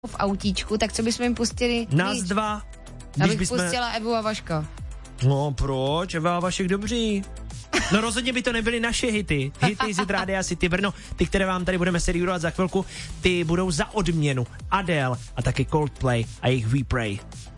v autíčku, tak co bychom jim pustili? Nás dva. Abych pustila Evu a Vaška. No proč? Eva a Vašek dobří. No rozhodně by to nebyly naše hity. Hity z Rádia City Brno, ty, které vám tady budeme seriírovat za chvilku, ty budou za odměnu Adele a taky Coldplay a jejich We Pray.